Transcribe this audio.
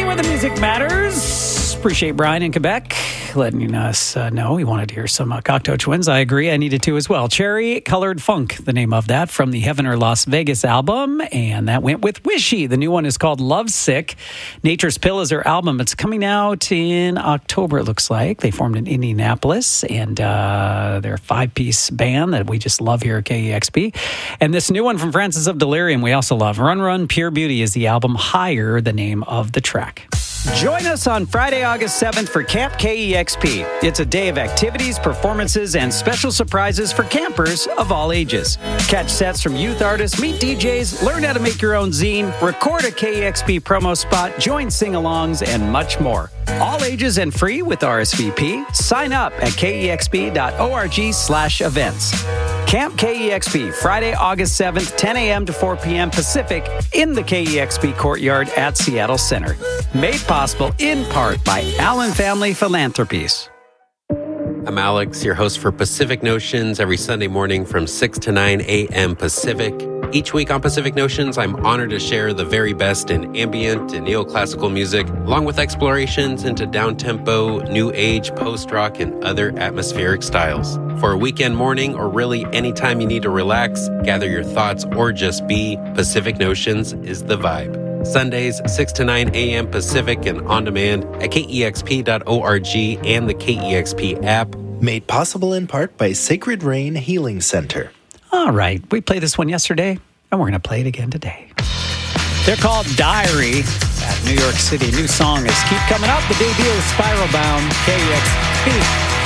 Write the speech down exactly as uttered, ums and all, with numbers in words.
where the music matters. Appreciate Brian in Quebec letting us uh, know he wanted to hear some uh, Cocteau Twins. I agree. I needed to as well. Cherry Colored Funk, the name of that, from the Heaven or Las Vegas album. And that went with Wishy. The new one is called Lovesick. Nature's Pill is their album. It's coming out in October, it looks like. They formed in Indianapolis, and uh, they're a five-piece band that we just love here at K E X P. And this new one from Francis of Delirium we also love. Run Run Pure Beauty is the album. Higher, the name of the track. Join us on Friday, August seventh for Camp K E X P. It's a day of activities, performances, and special surprises for campers of all ages. Catch sets from youth artists, meet D Js, learn how to make your own zine, record a K E X P promo spot, join sing-alongs, and much more. All ages and free with R S V P. Sign up at kexp.org slash events. Camp K E X P, Friday, August seventh, ten a.m. to four p.m. Pacific in the K E X P Courtyard at Seattle Center. Made possible in part by Allen Family Philanthropies. I'm Alex, your host for Pacific Notions, every Sunday morning from six to nine a.m. Pacific. Each week on Pacific Notions, I'm honored to share the very best in ambient and neoclassical music, along with explorations into down-tempo, new age, post-rock, and other atmospheric styles. For a weekend morning, or really anytime you need to relax, gather your thoughts, or just be, Pacific Notions is the vibe. Sundays, six to nine a.m. Pacific and on demand at K E X P dot org and the K E X P app. Made possible in part by Sacred Rain Healing Center. All right, we played this one yesterday, and we're going to play it again today. They're called Diary at New York City. New song is Keep Coming Up, the debut of Spiral Bound, K E X P.